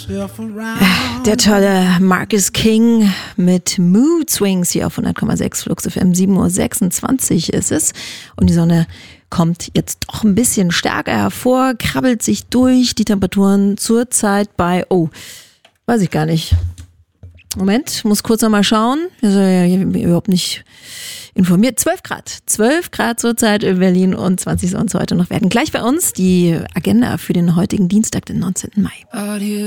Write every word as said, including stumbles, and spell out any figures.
Der tolle Marcus King mit Mood Swings hier auf hundert Komma sechs Flux F M. sieben Uhr sechsundzwanzig ist es und die Sonne kommt jetzt doch ein bisschen stärker hervor, krabbelt sich durch. Die Temperaturen zurzeit bei, oh, weiß ich gar nicht. Moment, muss kurz nochmal schauen. Ich bin ja überhaupt nicht informiert. zwölf Grad. zwölf Grad zurzeit in Berlin und zwanzig sollen es heute noch werden. Gleich bei uns die Agenda für den heutigen Dienstag, den neunzehnten Mai.